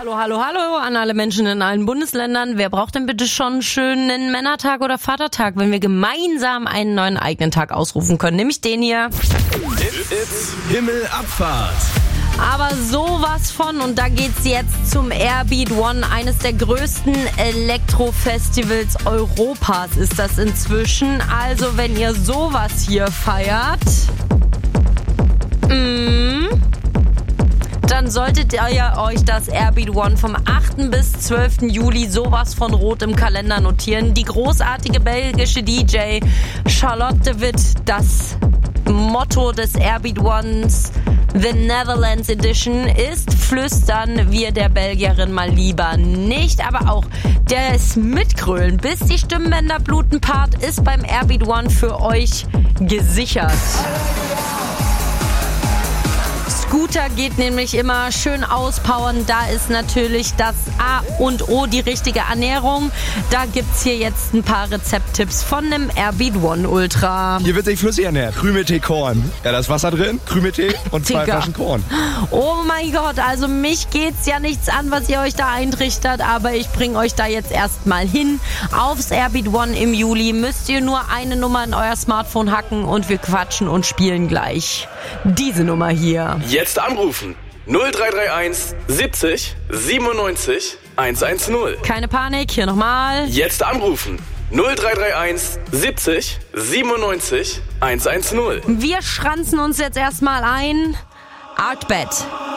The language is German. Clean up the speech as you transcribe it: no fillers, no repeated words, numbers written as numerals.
Hallo, hallo, hallo an alle Menschen in allen Bundesländern. Wer braucht denn bitte schon einen schönen Männertag oder Vatertag, wenn wir gemeinsam einen neuen eigenen Tag ausrufen können? Nämlich den hier. It's Himmelabfahrt. Aber sowas von, und da geht's jetzt zum Airbeat One, eines der größten Elektrofestivals Europas ist das inzwischen. Also wenn ihr sowas hier feiert, dann solltet ihr euch das Airbeat One vom 8. bis 12. Juli sowas von rot im Kalender notieren. Die großartige belgische DJ Charlotte de Witt, das Motto des Airbeat Ones, The Netherlands Edition, ist Flüstern wir der Belgierin mal lieber nicht, aber auch das Mitgrölen, bis die Stimmbänder bluten Part ist beim Airbeat One für euch gesichert. Scooter geht nämlich immer schön auspowern. Da ist natürlich das A und O die richtige Ernährung. Da gibt's hier jetzt ein paar Rezepttipps von dem Airbeat One Ultra. Hier wird sich flüssig ernährt. Krümeltee, Korn. Ja, da ist Wasser drin, Krümeltee und 2 Flaschen Korn. Oh mein Gott, also mich geht's ja nichts an, was ihr euch da eintrichtert, aber ich bringe euch da jetzt erstmal hin. Aufs Airbeat One im Juli müsst ihr nur eine Nummer in euer Smartphone hacken und wir quatschen und spielen gleich diese Nummer hier. Jetzt anrufen. 0331 70 97 110. Keine Panik, hier nochmal. Jetzt anrufen. 0331 70 97 110. Wir schranzen uns jetzt erstmal ein. Artbed.